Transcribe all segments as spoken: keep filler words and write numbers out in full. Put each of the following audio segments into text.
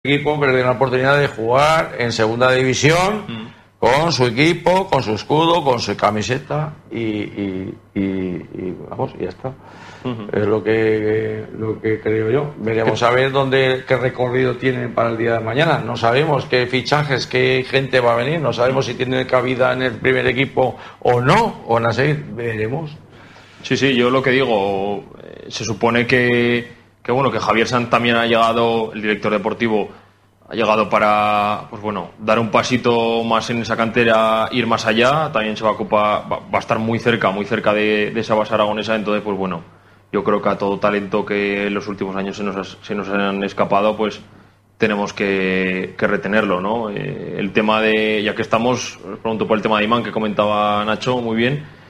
equipo perdió la oportunidad de jugar en segunda división mm. con su equipo, con su escudo, con su camiseta y, y, y, y vamos, y ya está. Uh-huh. Es lo que lo que creo yo. Veremos a ver dónde qué recorrido tienen para el día de mañana. No sabemos qué fichajes, qué gente va a venir, no sabemos si tienen cabida en el primer equipo o no, o van a seguir, veremos. Sí, sí, yo lo que digo, se supone que que bueno, que Javier Sanz también ha llegado, el director deportivo ha llegado para, pues bueno, dar un pasito más en esa cantera, ir más allá. También se va a ocupar, va, va a estar muy cerca, muy cerca de, de esa base aragonesa. Entonces, pues bueno, yo creo que a todo talento que en los últimos años se nos, se nos han escapado, pues tenemos que, que retenerlo, ¿no? Eh, el tema de, ya que estamos, os pregunto por el tema de Aimán, que comentaba Nacho muy bien.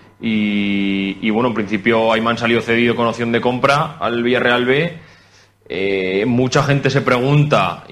Y, y bueno, en principio Aimán salió cedido con opción de compra al Villarreal B. Eh, mucha gente se pregunta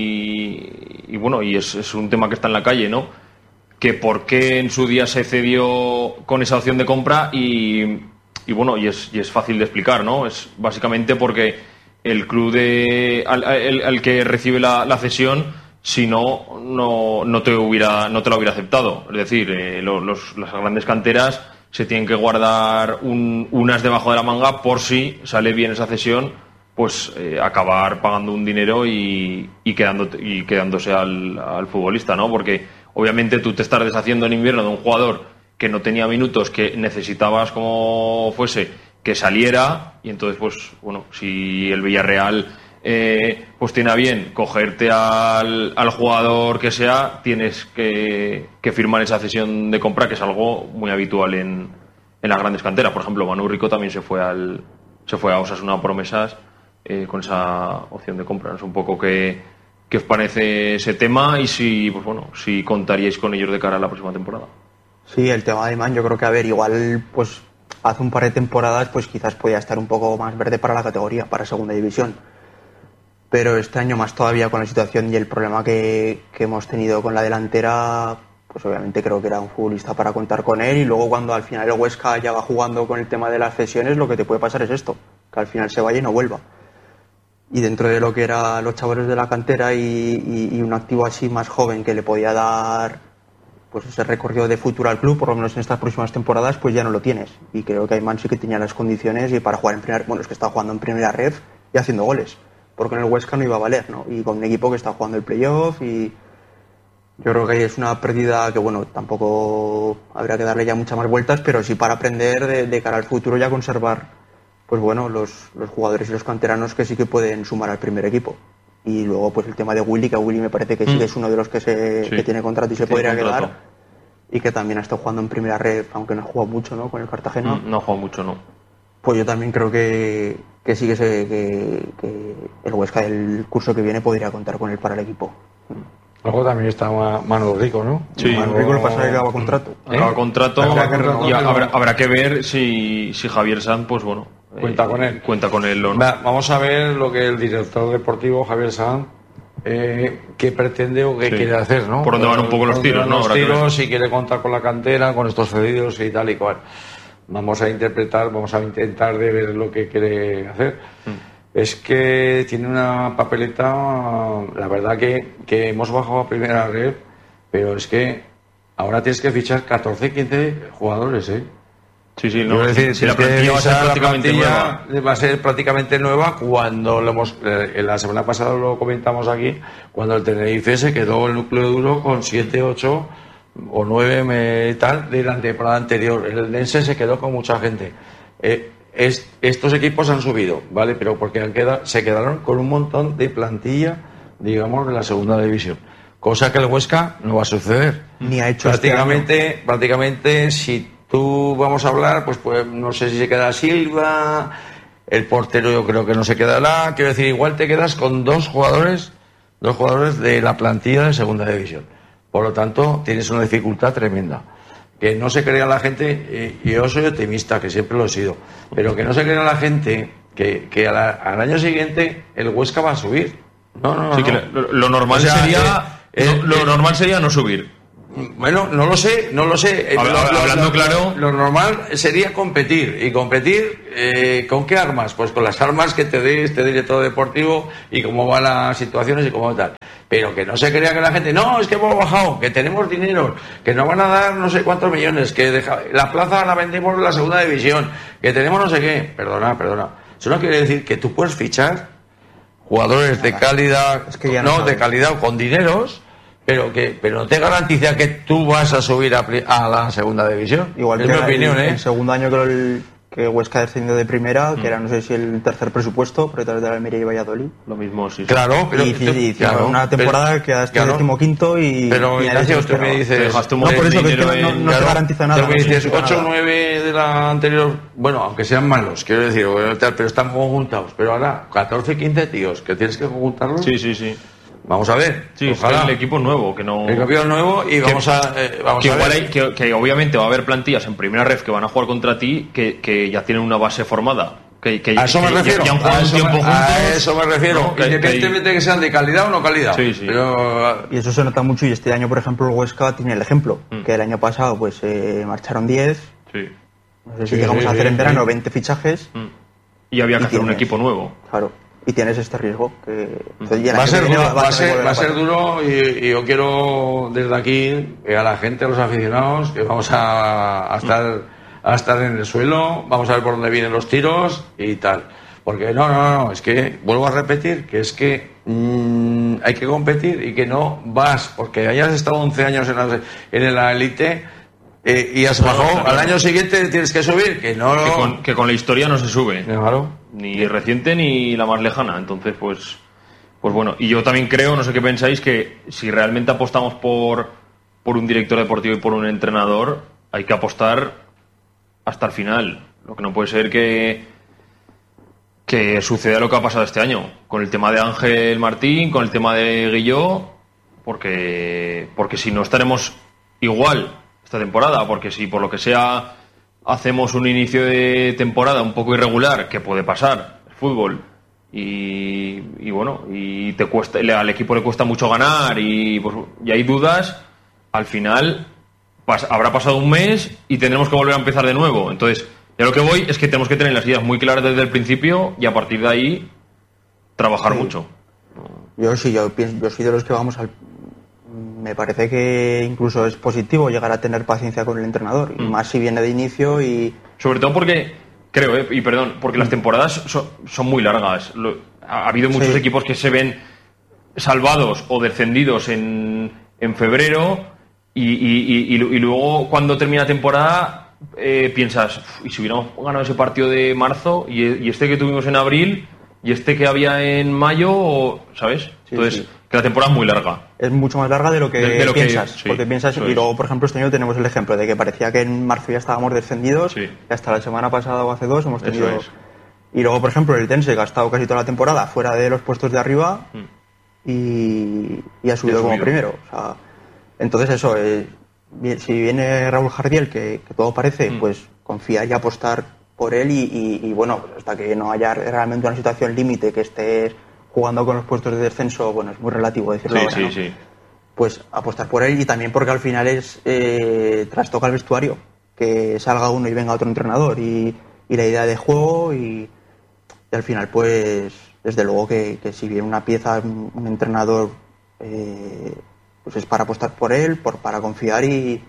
y, y bueno, y es, es un tema que está en la calle, ¿no? Que por qué en su día se cedió con esa opción de compra y, y bueno, y es, y es fácil de explicar, ¿no? Es básicamente porque el club de al, al, al que recibe la, la cesión, si no, no, no te hubiera, no te lo hubiera aceptado. Es decir, eh, los, los, las grandes canteras se tienen que guardar un, unas debajo de la manga por si sale bien esa cesión, pues eh, acabar pagando un dinero y, y, quedando, y quedándose al, al futbolista, ¿no? Porque obviamente tú te estás deshaciendo en invierno de un jugador que no tenía minutos, que necesitabas como fuese que saliera, y entonces pues bueno, si el Villarreal eh, pues tiene a bien cogerte al, al jugador que sea, tienes que, que firmar esa cesión de compra, que es algo muy habitual en, en las grandes canteras. Por ejemplo, Manu Rico también se fue al se fue a Osasuna Promesas eh, con esa opción de compra. Es un poco qué, qué os parece ese tema y si pues bueno, si contaríais con ellos de cara a la próxima temporada. Sí, el tema de Aimán, yo creo que a ver, igual pues hace un par de temporadas pues quizás podía estar un poco más verde para la categoría, para segunda división. Pero este año más todavía con la situación y el problema que, que hemos tenido con la delantera, pues obviamente creo que era un futbolista para contar con él. Y luego cuando al final el Huesca ya va jugando con el tema de las cesiones, lo que te puede pasar es esto, que al final se vaya y no vuelva. Y dentro de lo que eran los chavales de la cantera y, y, y un activo así más joven que le podía dar pues ese recorrido de futuro al club, por lo menos en estas próximas temporadas, pues ya no lo tienes. Y creo que Aimán sí que tenía las condiciones y para jugar en primera, bueno, es que está jugando en primera ref y haciendo goles, porque en el Huesca no iba a valer, ¿no? Y con un equipo que está jugando el playoff, y yo creo que ahí es una pérdida que, bueno, tampoco habría que darle ya muchas más vueltas, pero sí para aprender de, de cara al futuro y a conservar, pues bueno, los, los jugadores y los canteranos que sí que pueden sumar al primer equipo. Y luego pues el tema de Willy, que a Willy me parece que sí que es uno de los que se sí. que tiene contrato y se podría quedar, y que también ha estado jugando en primera red, aunque no ha jugado mucho, ¿no? Con el Cartagena. No, no ha jugado mucho, no. Pues yo también creo que, que sí que, se, que, que el Huesca del curso que viene podría contar con él para el equipo. Luego también está Manu Rico, ¿no? Sí. Manu Rico le pasa que acaba contrato. ¿Eh? Acaba contrato, ¿Eh? y habrá, habrá que ver si, si Javier Sanz, pues bueno, cuenta eh, con él. Cuenta con él o no. Va, vamos a ver lo que el director deportivo Javier Sanz eh, qué pretende o qué sí. quiere hacer, ¿no? Por dónde van un poco los tiros, ¿no? Los tiros, si quiere contar con la cantera, con estos cedidos y tal y cual. Vamos a interpretar, vamos a intentar de ver lo que quiere hacer. Mm. Es que tiene una papeleta, la verdad que, que hemos bajado a primera red, pero es que ahora tienes que fichar catorce, quince jugadores, ¿eh? Sí, sí, no. Es decir, si la plantilla va a ser prácticamente nueva. Va a ser prácticamente nueva cuando lo hemos, eh, la semana pasada lo comentamos aquí, cuando el Tenerife se quedó el núcleo duro con siete, ocho o nueve tal de la temporada anterior. El Dense se quedó con mucha gente. Eh, es, estos equipos han subido, ¿vale? Pero porque han quedado, se quedaron con un montón de plantilla, digamos, de la segunda división. Cosa que el Huesca no va a suceder. Ni ha hecho prácticamente, este año. prácticamente, si tú vamos a hablar, pues, pues no sé si se queda Silva, el portero yo creo que no se quedará. Quiero decir, igual te quedas con dos jugadores, dos jugadores de la plantilla de segunda división. Por lo tanto, tienes una dificultad tremenda. Que no se crea la gente, eh, yo soy optimista, que siempre lo he sido, pero que no se crea la gente que, que a la, al año siguiente el Huesca va a subir. No, no, sí, no. Que lo, lo normal o sea, sería eh, lo, lo eh, normal sería no subir. Bueno, no lo sé, no lo sé. Habla, lo, lo, hablando lo, claro... Lo normal sería competir. ¿Y competir eh, con qué armas? Pues con las armas que te dé este director deportivo y cómo van las situaciones y cómo tal. Pero que no se crea que la gente... No, es que hemos bajado, que tenemos dinero, que nos van a dar no sé cuántos millones, que deja, la plaza la vendemos en la segunda división, que tenemos no sé qué. Perdona, perdona. Eso no quiere decir que tú puedes fichar jugadores de calidad, es que ya no, no de calidad o con dineros... Pero que pero no te garantiza que tú vas a subir a, a la segunda división. Igual es que mi opinión, el, ¿eh? el segundo año que, el, que Huesca descendió de primera, mm. que era no sé si el tercer presupuesto, por detrás de la Almería y Valladolid. Lo mismo, sí. Claro, pero y, y, y claro, una temporada pero, que hasta claro, el decimoquinto y. Pero Ignacio, usted me dices. No, por eso que no, no, no claro, te garantiza nada. Tú me dices no ocho o nueve de la anterior, bueno, aunque sean malos, quiero decir, pero están conjuntados. Pero ahora, catorce, quince tíos, que tienes que conjuntarlos. Sí, sí, sí. Vamos a ver. Sí, ojalá. El equipo nuevo, que no. El equipo nuevo y vamos que, a. Eh, vamos que a igual ver. Hay, que, que obviamente va a haber plantillas en primera ref que van a jugar contra ti que, que ya tienen una base formada. Que, que, a eso que, me refiero. Ya, ya han a, eso tiempo me, juntos, a eso me refiero. ¿no? que, Independientemente de que, que sean de calidad o no calidad. Sí, sí. Pero, y eso se nota mucho. Y este año, por ejemplo, el Huesca tiene el ejemplo. Mm. Que el año pasado, pues eh, marcharon diez. Sí. No sé si sí, llegamos sí, a hacer sí, en verano sí. veinte fichajes. Mm. Y había que y hacer tienes, un equipo nuevo. Claro. Y tienes este riesgo que mm. va a ser duro, va a ser, va a ser duro y, y yo quiero desde aquí que a la gente, a los aficionados, que vamos a, a estar mm. a estar en el suelo, vamos a ver por dónde vienen los tiros y tal. Porque no, no, no, es que vuelvo a repetir que es que mmm, hay que competir y que no vas, porque hayas estado once años en la, en la élite eh, y has bajado, claro, al año siguiente tienes que subir, que no... Que con, que con la historia no se sube. Claro. Ni reciente ni la más lejana. Entonces, pues, pues bueno. Y yo también creo, no sé qué pensáis, que si realmente apostamos por, por un director deportivo y por un entrenador, hay que apostar hasta el final. Lo que no puede ser que, que suceda lo que ha pasado este año. Con el tema de Ángel Martín, con el tema de Guilló, porque, porque si no estaremos igual esta temporada. Porque si por lo que sea... hacemos un inicio de temporada un poco irregular, que puede pasar, el fútbol, y, y bueno, y te cuesta, al equipo le cuesta mucho ganar y, pues, y hay dudas, al final pas, habrá pasado un mes y tendremos que volver a empezar de nuevo. Entonces, ya lo que voy es que tenemos que tener las ideas muy claras desde el principio y a partir de ahí trabajar sí. mucho. Yo sí, yo pienso, yo soy de los que vamos al... Me parece que incluso es positivo llegar a tener paciencia con el entrenador, y mm. más si viene de inicio y... Sobre todo porque, creo, eh, y perdón, porque mm. las temporadas son, son muy largas. Lo, ha, ha habido muchos sí. equipos que se ven salvados o descendidos en, en febrero y, y, y, y luego cuando termina la temporada eh, piensas, y si hubiéramos ganado ese partido de marzo y, y este que tuvimos en abril y este que había en mayo, ¿sabes? Sí, Entonces... sí. Que la temporada es muy larga. Es mucho más larga de lo que de, de lo piensas. Que, sí, porque piensas, y luego, por ejemplo, este año tenemos el ejemplo de que parecía que en marzo ya estábamos descendidos, sí. y hasta la semana pasada o hace dos hemos tenido... Es. Y luego, por ejemplo, el Tense que ha estado casi toda la temporada fuera de los puestos de arriba mm. y, y ha subido y como primero. O sea, entonces eso, eh, si viene Raúl Jardiel, que, que todo parece, mm. pues confiar y apostar por él y, y, y bueno, hasta que no haya realmente una situación límite que estés jugando con los puestos de descenso, bueno, es muy relativo decirlo sí, ahora, sí, ¿no? sí. Pues apostar por él y también porque al final es eh, trastoca el vestuario, que salga uno y venga otro entrenador y, y la idea de juego y, y al final pues desde luego que, que si viene una pieza, un, un entrenador eh, pues es para apostar por él, por para confiar y,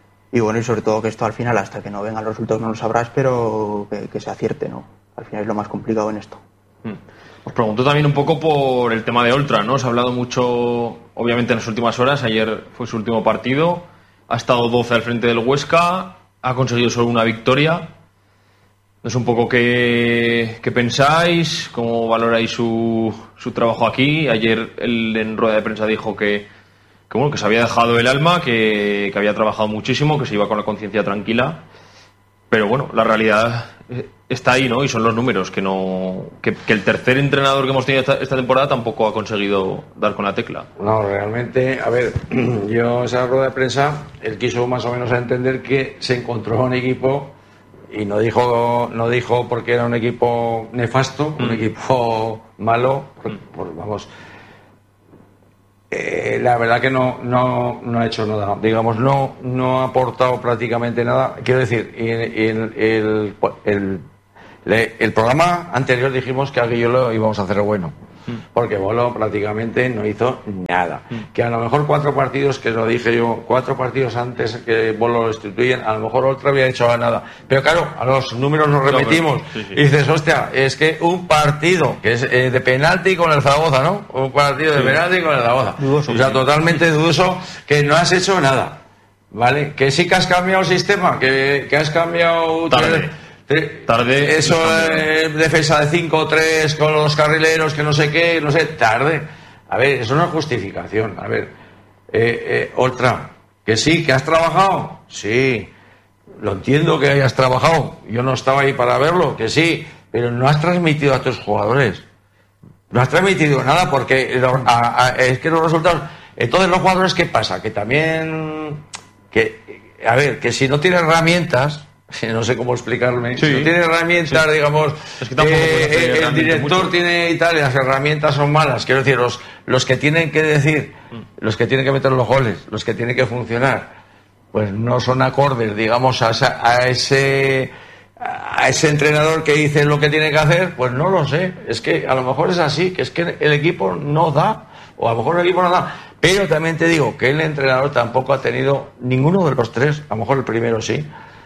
y bueno, y sobre todo que esto al final hasta que no vengan los resultados no lo sabrás, pero que, que se acierte, ¿no? Al final es lo más complicado en esto. Hmm. Os pregunto también un poco por el tema de Oltra, ¿no? Se ha hablado mucho, obviamente, en las últimas horas. Ayer fue su último partido. Ha estado doce al frente del Huesca. Ha conseguido solo una victoria. No sé un poco qué, qué pensáis, cómo valoráis su, su trabajo aquí. Ayer él en rueda de prensa dijo que, que, bueno, que se había dejado el alma, que, que había trabajado muchísimo, que se iba con la conciencia tranquila. Pero bueno, la realidad está ahí, ¿no? Y son los números, que no que, que el tercer entrenador que hemos tenido esta, esta temporada tampoco ha conseguido dar con la tecla. No, realmente, a ver, yo esa rueda de prensa, él quiso más o menos entender que se encontró un equipo y no dijo no dijo porque era un equipo nefasto, mm. un equipo malo, por, por, vamos... Eh, eh, la verdad que no, no, no ha hecho nada. Digamos, no, no ha aportado prácticamente nada. Quiero decir, el, el, el, el, el programa anterior dijimos que a Guillolo íbamos a hacer bueno. Porque Bolo prácticamente no hizo nada. Que a lo mejor cuatro partidos, que lo dije yo, cuatro partidos antes que Bolo lo destituyen, a lo mejor otro había hecho nada. Pero claro, a los números nos repetimos. Sí, sí. Y dices, hostia, es que un partido que es eh, de penalti con el Zaragoza, ¿no? Un partido de sí. penalti con el Zaragoza. Dudoso, o sea, sí. totalmente dudoso, que no has hecho nada. ¿Vale? Que sí que has cambiado el sistema, que, que has cambiado... Tarde. Tarde. Eso, eh, defensa de cinco tres con los carrileros, que no sé qué, no sé, tarde. A ver, eso no es justificación. A ver, eh, eh, otra, que sí, que has trabajado, sí, lo entiendo que hayas trabajado, yo no estaba ahí para verlo, que sí, pero no has transmitido a tus jugadores, no has transmitido nada porque a, a, es que los resultados. Entonces, los jugadores, ¿qué pasa? Que también, que, a ver, que si no tienen herramientas, no sé cómo explicarme, sí. si no tiene herramientas, sí. digamos, es que eh, el director mucho. Tiene y tal, y las herramientas son malas, quiero decir, los, los que tienen que decir, mm. los que tienen que meter los goles, los que tienen que funcionar, pues no son acordes, digamos, a, esa, a ese a ese entrenador que dice lo que tiene que hacer, pues no lo sé, es que a lo mejor es así, que es que el equipo no da, o a lo mejor el equipo no da, pero también te digo que el entrenador tampoco ha tenido, ninguno de los tres, a lo mejor el primero sí,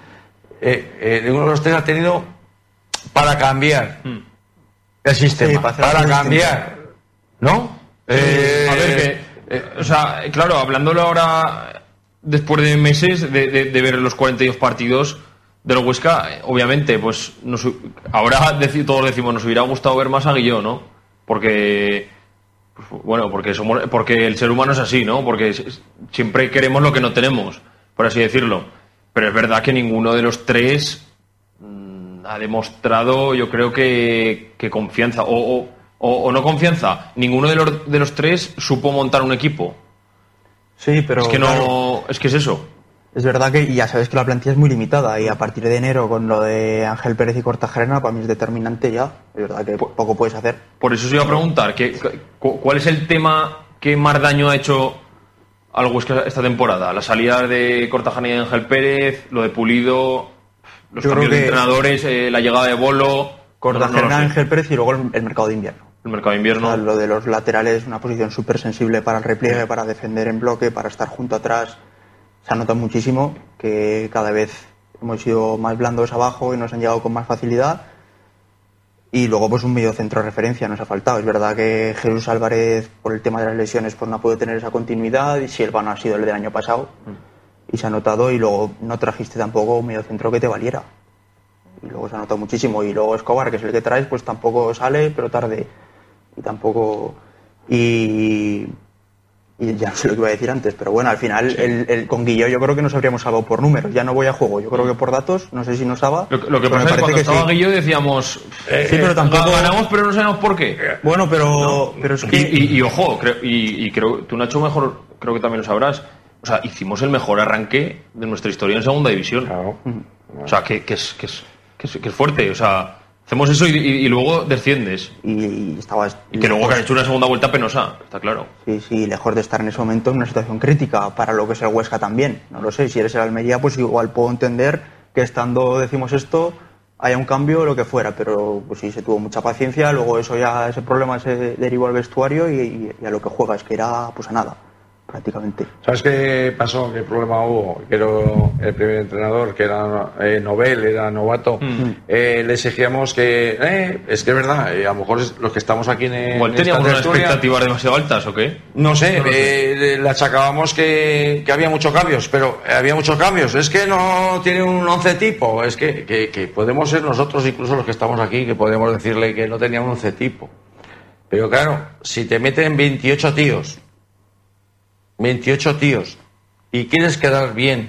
Eh, eh, ninguno de los tres ha tenido para cambiar mm. el sistema, sí, para, para cambiar, ¿no? Eh, a ver, que, eh, o sea, claro, hablándolo ahora, después de meses de, de, de ver los cuarenta y dos partidos del Huesca, obviamente, pues nos, ahora dec- todos decimos, nos hubiera gustado ver más a Guilló, ¿no? Porque, pues, bueno, porque somos, porque el ser humano es así, ¿no? Porque siempre queremos lo que no tenemos, por así decirlo. Pero es verdad que ninguno de los tres mmm, ha demostrado, yo creo que, que confianza, o, o, o, o no confianza. Ninguno de los, de los tres supo montar un equipo. Sí, pero... Es que no, claro, es que es eso. Es verdad que ya sabes que la plantilla es muy limitada y a partir de enero con lo de Ángel Pérez y Kortajarena para mí es determinante ya. Es verdad que por, poco puedes hacer. Por eso os iba a preguntar, ¿qué, ¿cuál es el tema que más daño ha hecho al Huesca esta temporada? La salida de Kortajarena y Ángel Pérez, lo de Pulido, los Yo cambios de entrenadores, eh, la llegada de Bolo, Kortajarena, no, no Ángel Pérez y luego el, el mercado de invierno. El mercado de invierno. O sea, lo de los laterales, una posición súper sensible para el repliegue, para defender en bloque, para estar junto atrás. Se ha notado muchísimo que cada vez hemos sido más blandos abajo y nos han llegado con más facilidad. Y luego pues un medio centro de referencia nos ha faltado. Es verdad que Jesús Álvarez, por el tema de las lesiones, pues no ha podido tener esa continuidad, y Silva no ha sido el del año pasado, y se ha notado, y luego no trajiste tampoco un medio centro que te valiera. Y luego se ha notado muchísimo. Y luego Escobar, que es el que traes, pues tampoco sale, pero tarde. Y tampoco... Y... Y ya no sé lo que iba a decir antes, pero bueno, al final sí. el, el, con Guilló yo creo que nos habríamos salvado por números, ya no voy a juego, yo creo que por datos, no sé si nos salva. Lo, lo que pasa es que cuando estaba sí. Guilló decíamos, eh, sí, pero tampoco ganamos, pero no sabemos por qué. Bueno, pero, no. pero es que... Y, y, y ojo, creo, y, y creo, tú Nacho mejor, creo que también lo sabrás, o sea, hicimos el mejor arranque de nuestra historia en segunda división. Claro. O sea, que, que, es, que, es, que, es, que es fuerte, o sea... Hacemos eso y, y, y luego desciendes. Y, y estabas... Y que luego que han hecho una segunda vuelta penosa, está claro. Sí, sí, lejos de estar en ese momento en una situación crítica para lo que es el Huesca también. No lo sé, si eres el Almería, pues igual puedo entender que estando, decimos esto, haya un cambio o lo que fuera. Pero pues sí, se tuvo mucha paciencia, luego eso ya, ese problema se derivó al vestuario y, y, y a lo que juegas, que era pues a nada. Prácticamente. ¿Sabes qué pasó? ¿Qué problema hubo? Que era el primer entrenador, que era eh, Nobel, era novato. Mm. Eh, le exigíamos que. Eh, es que es verdad, eh, a lo mejor es, los que estamos aquí en. Igual teníamos unas expectativas demasiado altas, ¿o qué? No sé, no eh, le achacábamos que, que había muchos cambios, pero había muchos cambios. Es que no tiene un once tipo. Es que, que, que podemos ser nosotros, incluso los que estamos aquí, que podemos decirle que no tenía un once tipo. Pero claro, si te meten veintiocho tíos. veintiocho tíos y quieres quedar bien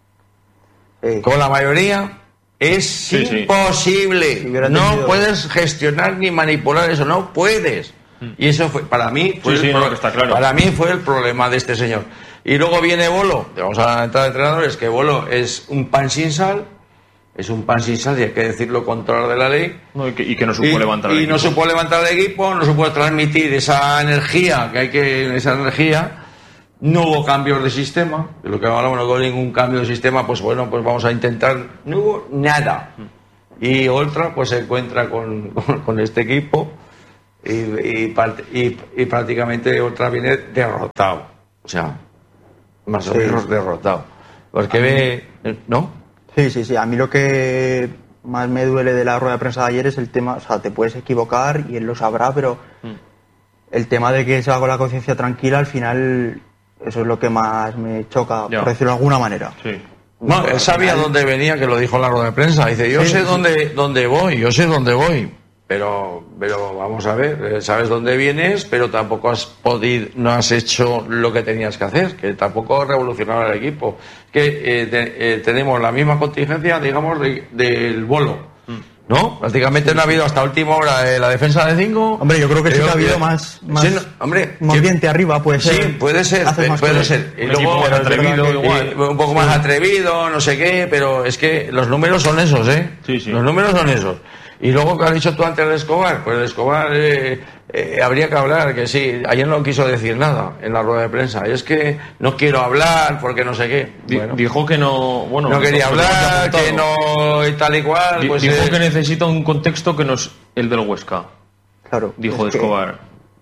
eh. con la mayoría, es sí, imposible. Sí. No tenido... puedes gestionar ni manipular eso, no puedes. Mm. Y eso fue, para mí, fue sí, el sí, pro... no, está claro. para mí fue el problema de este señor. Y luego viene Bolo, vamos a entrar de entrenadores, que Bolo es un pan sin sal, es un pan sin sal y hay que decirlo contra de la ley. No, y, que, y que no supo y, levantar el y equipo. no supo levantar el equipo, no supo transmitir esa energía, que hay que, esa energía. no hubo cambios de sistema, de lo que hablamos, no hubo ningún cambio de sistema, pues bueno, pues vamos a intentar, no hubo nada. Y Oltra pues se encuentra con, con, con este equipo y, y, y, y prácticamente Oltra viene derrotado, o sea, más o menos sí. derrotado. Porque ve, ¿no? Sí, sí, sí, a mí lo que más me duele de la rueda de prensa de ayer es el tema, o sea, te puedes equivocar y él lo sabrá, pero mm. el tema de que se haga con la conciencia tranquila, al final, eso es lo que más me choca, ya. por decirlo de alguna manera. Sí. No, él sabía dónde venía, que lo dijo en la rueda de prensa. Dice, yo sí, sé sí. dónde dónde voy, yo sé dónde voy. Pero pero vamos a ver, sabes dónde vienes, pero tampoco has podido, no has hecho lo que tenías que hacer, que tampoco has revolucionado el equipo. Que eh, te, eh, tenemos la misma contingencia, digamos, de, del bolo. ¿No? Prácticamente sí, no ha habido hasta última hora eh, la defensa de cinco. Hombre, yo creo que sí que ha habido más, más sí, no, hombre, moviente arriba, puede ser. Sí, puede ser, puede ser. Y luego más atrevido, igual. Y, un poco sí. más atrevido, no sé qué, pero es que los números son esos, ¿eh? Sí, sí. Los números son esos. Y luego, que has dicho tú antes de Escobar, pues el Escobar eh, eh, habría que hablar, que sí, ayer no quiso decir nada en la rueda de prensa. Y es que no quiero hablar porque no sé qué. Bueno, dijo que no, bueno, no quería hablar, que no y tal y cual. Pues dijo eh, que necesita un contexto que no es el del Huesca. Claro. Dijo de Escobar.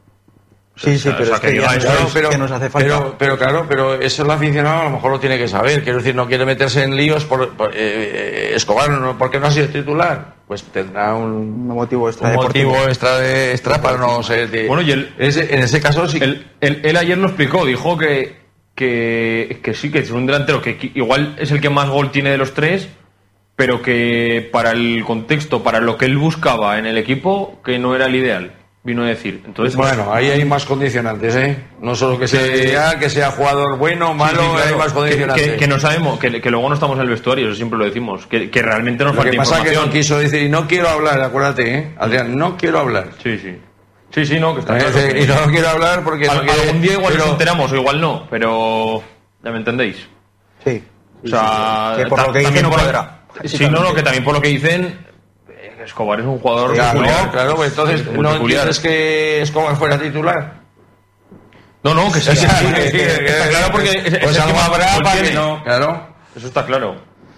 Sí, sí, pero, o sea, es que, que, ya claro, es pero, que nos hace falta. Pero, pero claro, pero eso el aficionado a lo mejor lo tiene que saber. Quiero decir, no quiere meterse en líos por, por eh, Escobar, no, porque no ha sido titular. Pues tendrá un, un motivo extra, un deportivo. motivo extra de extra para no ser. De, bueno, y él, ese, en ese caso sí. Él, él, él ayer lo explicó, dijo que, que, que sí, que es un delantero que igual es el que más gol tiene de los tres, pero que para el contexto, para lo que él buscaba en el equipo, que no era el ideal. Vino a decir. Entonces, bueno, ahí hay más condicionantes, ¿eh? No solo que sea ideal, que sea jugador bueno, malo, sí, sí, claro, hay más condicionantes. Que, que, que no sabemos, que, que luego no estamos en el vestuario, eso siempre lo decimos, que, que realmente nos falta información. Lo que pasa es que no quiso decir, y no quiero hablar, acuérdate, ¿eh? Adrián, no quiero hablar. Sí, sí. Sí, sí, no, que está claro. Que, y no quiero hablar porque... Al, no quiere, algún día igual pero, nos enteramos, o igual no, pero... ¿Ya me entendéis? Sí. O sea... Que por lo que dice no cuadra. Sí, no, no, que también por lo que dicen... Escobar es un jugador claro, peculiar. Claro, pues entonces muy no peculiar. entiendes que Escobar fuera titular. No, no, que sí, sí, sí, sí, que, que, que está claro porque es, pues es algo habrá para que no, claro. Eso está claro.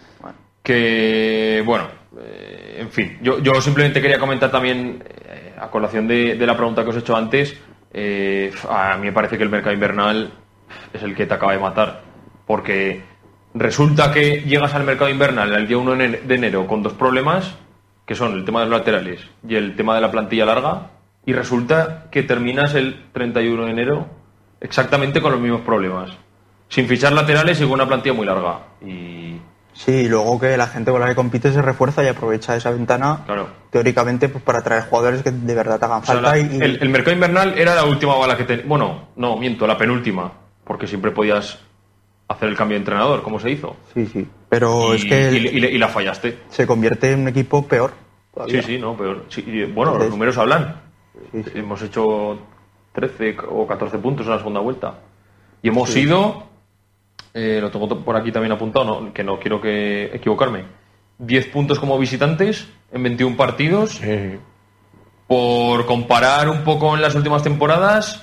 Que bueno, eh, en fin, yo, yo simplemente quería comentar también eh, a colación de, de la pregunta que os he hecho antes. Eh, a mí me parece que el mercado invernal es el que te acaba de matar, porque resulta que llegas al mercado invernal el día uno de enero con dos problemas, que son el tema de los laterales y el tema de la plantilla larga, y resulta que terminas el treinta y uno de enero exactamente con los mismos problemas, sin fichar laterales y con una plantilla muy larga. Y sí, y luego que la gente con la que compite se refuerza y aprovecha esa ventana, claro, teóricamente, pues para traer jugadores que de verdad te hagan falta. O sea, la, y, el, el mercado invernal era la última bala que tenía. Bueno, no, miento, la penúltima, porque siempre podías hacer el cambio de entrenador, como se hizo. Sí, sí, pero y, es que... Y, y, y la fallaste. Se convierte en un equipo peor todavía. Sí, sí, no, peor. Sí, y, bueno, Entonces, los números hablan. Sí, sí. Hemos hecho trece o catorce puntos en la segunda vuelta. Y hemos sí. ido, eh, lo tengo por aquí también apuntado, ¿no? Que no quiero que equivocarme, diez puntos como visitantes en veintiún partidos. Sí. Por comparar un poco en las últimas temporadas...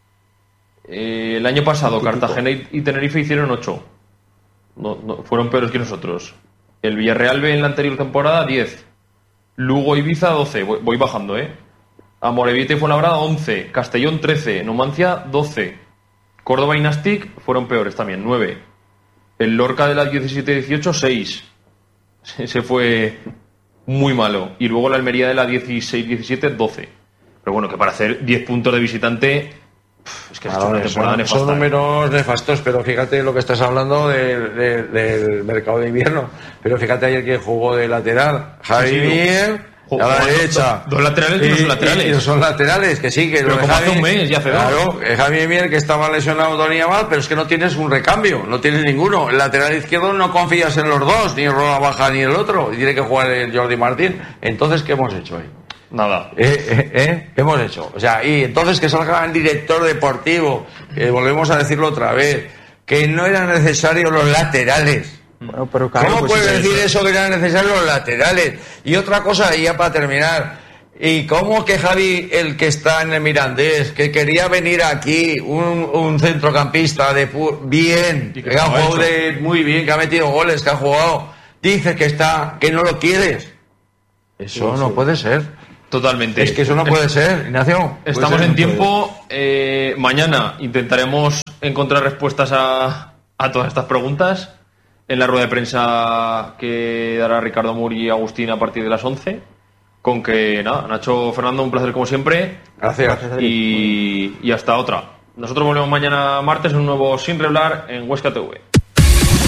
Eh, el año pasado Cartagena y Tenerife hicieron ocho. No, no, fueron peores que nosotros. El Villarreal B en la anterior temporada diez. Lugo Ibiza doce. Voy, voy bajando, ¿eh? Amorebieta y Fuenlabrada once. Castellón trece. Numancia doce. Córdoba y Nastic fueron peores también, nueve. El Lorca de la diecisiete dieciocho seis. Ese fue muy malo. Y luego la Almería de la dieciséis diecisiete doce. Pero bueno, que para hacer diez puntos de visitante... Es que es claro, una temporada son, nefasta. Son números nefastos, pero fíjate lo que estás hablando de, de, del mercado de invierno. Pero fíjate ayer que jugó de lateral Javier sí, sí. a la derecha. Dos, dos laterales que no son laterales. Y, y no son laterales, que sí, que pero como hace un mes, ya hace dos. Claro, Javier Mier que estaba lesionado Tony Abad, pero es que no tienes un recambio, no tienes ninguno. El lateral izquierdo no confías en los dos, ni en Rola Baja ni el otro, y tiene que jugar el Jordi Martín. Entonces, ¿qué hemos hecho ahí? Nada. ¿Eh, eh, eh? ¿Qué hemos hecho? O sea, y entonces que salga el director deportivo, que volvemos a decirlo otra vez, que no eran necesarios los laterales. Bueno, pero claro, ¿Cómo pues puedes sí, decir eso, que eran necesarios los laterales? Y otra cosa, y ya para terminar, ¿Y cómo que Javi, el que está en el Mirandés, que quería venir aquí, un, un centrocampista de pu- bien, que, que ha jugado de, muy bien, que ha metido goles, que ha jugado, dice que está, que no lo quieres? Eso sí, no sí. puede ser. Totalmente. Es que eso no puede ser, Ignacio. Estamos ser, en no tiempo. Eh, mañana intentaremos encontrar respuestas a, a todas estas preguntas en la rueda de prensa que dará Ricardo Muri y Agustín a partir de las once. Con que, nada, Nacho, Fernando, un placer como siempre. Gracias. Y, y hasta otra. Nosotros volvemos mañana martes en un nuevo Sin Reblar en Huesca T V.